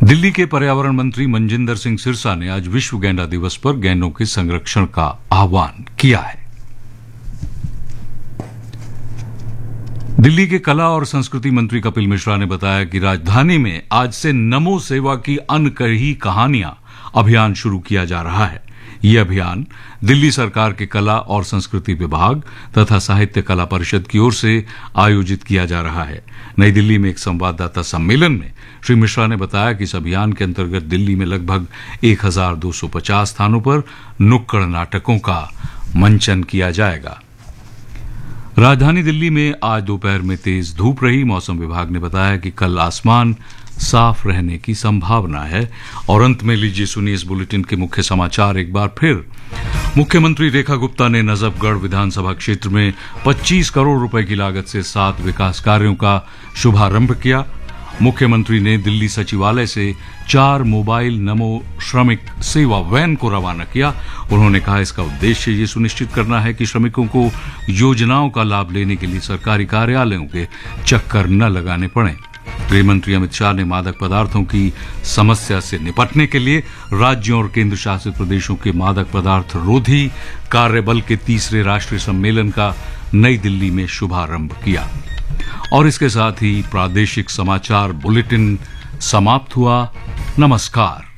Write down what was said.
दिल्ली के पर्यावरण मंत्री मनजिंदर सिंह सिरसा ने आज विश्व गैंडा दिवस पर गैंडों के संरक्षण का आह्वान किया है। दिल्ली के कला और संस्कृति मंत्री कपिल मिश्रा ने बताया कि राजधानी में आज से नमो सेवा की अनकही कहानियां अभियान शुरू किया जा रहा है। यह अभियान दिल्ली सरकार के कला और संस्कृति विभाग तथा साहित्य कला परिषद की ओर से आयोजित किया जा रहा है। नई दिल्ली में एक संवाददाता सम्मेलन में श्री मिश्रा ने बताया कि इस अभियान के अंतर्गत दिल्ली में लगभग 1250 स्थानों पर नुक्कड़ नाटकों का मंचन किया जाएगा। राजधानी दिल्ली में आज दोपहर में तेज धूप रही। मौसम विभाग ने बताया कि कल आसमान साफ रहने की संभावना है। और अंत में लीजिए सुनिए इस बुलेटिन के मुख्य समाचार एक बार फिर। मुख्यमंत्री रेखा गुप्ता ने नजफगढ़ विधानसभा क्षेत्र में 25 करोड़ रुपए की लागत से 7 विकास कार्यों का शुभारंभ किया। मुख्यमंत्री ने दिल्ली सचिवालय से 4 मोबाइल नमो श्रमिक सेवा वैन को रवाना किया। उन्होंने कहा इसका उद्देश्य ये सुनिश्चित करना है कि श्रमिकों को योजनाओं का लाभ लेने के लिए सरकारी कार्यालयों के चक्कर न लगाने पड़े। गृहमंत्री अमित शाह ने मादक पदार्थों की समस्या से निपटने के लिए राज्यों और केंद्र शासित प्रदेशों के मादक पदार्थ रोधी कार्यबल के 3रे राष्ट्रीय सम्मेलन का नई दिल्ली में शुभारंभ किया। और इसके साथ ही प्रादेशिक समाचार बुलेटिन समाप्त हुआ। नमस्कार।